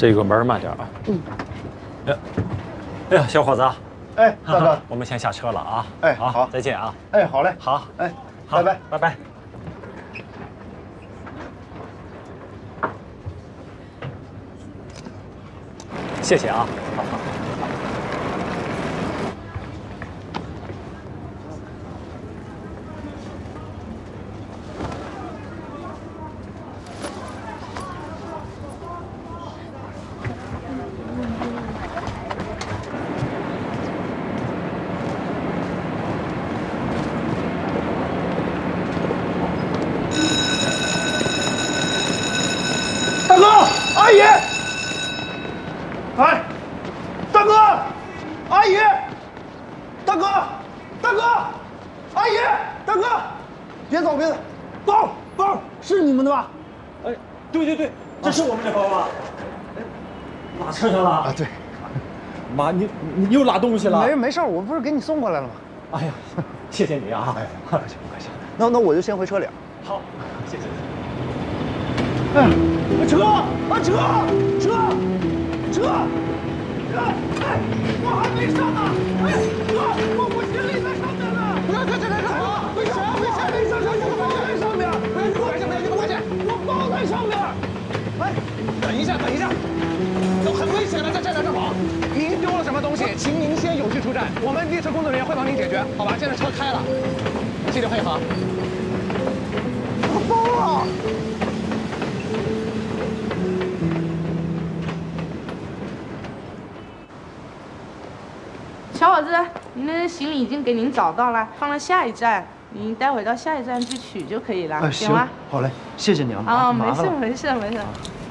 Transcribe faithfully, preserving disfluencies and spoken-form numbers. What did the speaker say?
这个门慢点啊。嗯。哎，哎呀，小伙子。 哎，大哥， 我们先下车了啊。 哎，好， 再见啊。 哎，好嘞。 好。 哎， 拜拜拜， 拜拜。 谢谢啊，好好。 大哥，阿姨。 哎，大哥，阿姨，大哥，大哥，阿姨，大哥，别走别走，包包是你们的吧？ 哎，对对对，这是我们的包啊。哎，哪车上了？ 啊，对。 妈，你你又拉东西了？ 没没事，我不是给你送过来了吗？ 哎呀，谢谢你啊！哎，不客气不客气。 那那我就先回车里。 好，谢谢。 哎，车啊车车车！ 哎，我还没上呢！哎，哥，我我行李在上面呢！不要这这这这！危险危险危险！我包在上面！哎，我这边这个危险！我包在上面！哎，等一下等一下，都很危险了，在这在这跑！您丢了什么东西，请您先有序出站，我们列车工作人员会帮您解决，好吧？现在车开了，记得配合。我包了。 小伙子，您的行李已经给您找到了，放在下一站，您待会到下一站去取就可以了， 啊， 行吗？ 好嘞，谢谢你啊。 啊，没事没事没事。